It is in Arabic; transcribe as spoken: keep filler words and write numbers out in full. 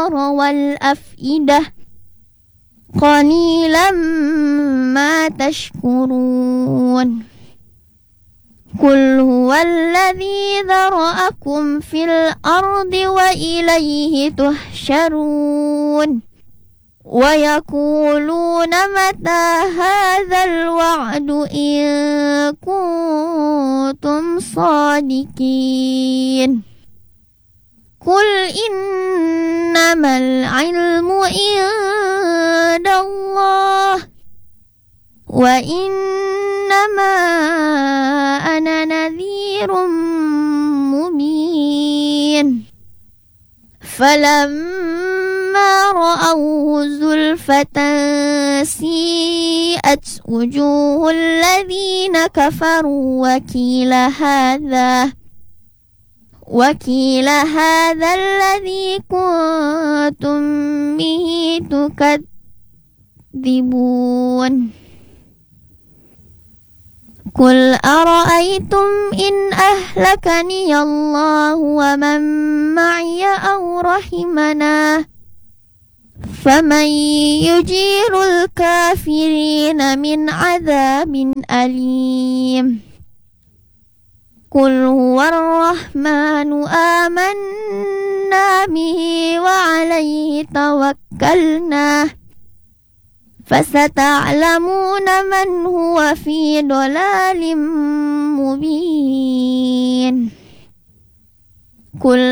الأبصار والأفئدة قليلا ما تشكرون قل هو الذي ذرأكم في الأرض وإليه تحشرون ويقولون متى هذا الوعد إن كنتم صادقين قل إنما العلم عند الله وإنما أنا نذير مبين فلما رأوه زلفة سيئت وجوه الذين كفروا وقيل هذا وقيل هذا الذي كنتم به تكذبون قل أرأيتم إن أهلكني الله ومن معي أو رحمنا فمن يجير الكافرين من عذاب أليم قل هو الرحمن آمنا به وعليه توكلنا فستعلمون من هو في ضلال مبين قل